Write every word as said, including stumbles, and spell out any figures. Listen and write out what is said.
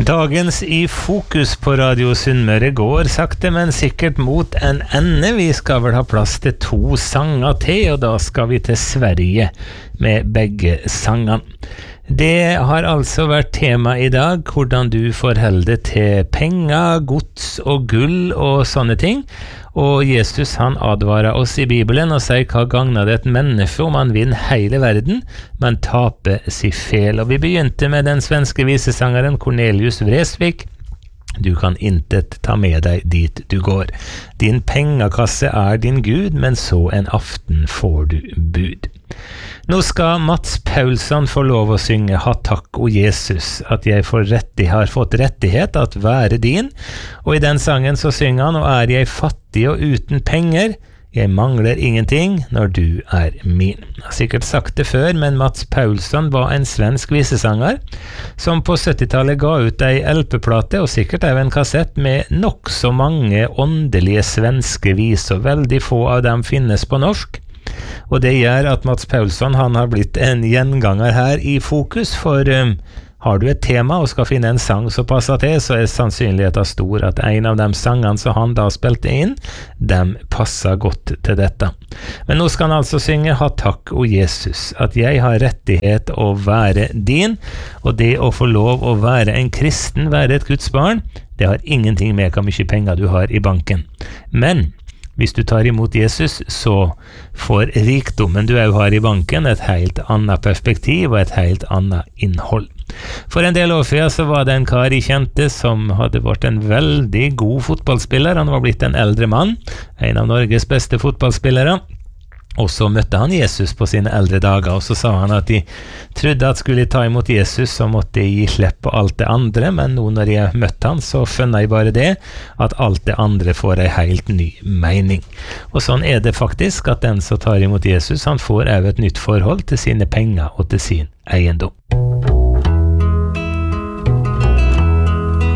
Dagens i fokus på Radio Sunnmøre går sakte, men sikkert mot en ende. Vi skal vel ha plass til to sanger til, og da skal vi til Sverige med begge sangene. Det har altså vært tema i dag, hvordan du forholder deg til penger, gods og gull og sånne ting. Og Jesus han advarer oss i Bibelen og sier hva gagner det et menneske om han vinner hele verden, men taper sig fel. Og vi begynte med den svenske visesangeren Cornelius Vreeswijk. Du kan intet ta med deg dit du går. Din pengakasse er din Gud, men så en aften får du bud. Nå skal Mats Paulsson få lov å synge «Ha takk, o Jesus, at jeg får rettig, har fått rettighet at være din». Og i den sangen så synger han «Og er jeg fattig og uten penger, jeg mangler ingenting når du er min». Jeg har sikkert sagt det før, men Mats Paulsson var en svensk visesanger som på syttitallet ga ut ei L P-plate og sikkert også en kassett med nok så mange åndelige svenske viser. Veldig få av dem finnes på norsk. Og det gjør at Mats Paulsson han har blitt en gjenganger her i fokus, for um, har du et tema og skal finne en sang som passer til, så er sannsynligheten stor at en av de sangene som han da spilte inn, dem passer godt til dette. Men nå skal han altså synge «Ha takk, o Jesus, at jeg har rettighet å være din», og det å få lov å være en kristen, være et Guds barn, det har ingenting med hvor mye penger du har i banken. Men hvis du tar imot Jesus, så får rikdommen du også har i banken et helt annet perspektiv og et helt annet innhold. For en del år siden så var det en kar jeg kjente som hadde vært en veldig god fotballspiller. Han var blitt en eldre mann, en av Norges beste fotballspillere. Og så møtte han Jesus på sine eldre dager, og så sa han at de trodde at skulle ta imot Jesus, så måtte de gi slipp på alt det andre, men nå når jeg møtte han, så skjønner jeg bare det, at alt det andre får en helt ny mening. Og sånn er det faktisk, at den som tar imot Jesus, han får også et nytt forhold til sine penger og til sin eiendom.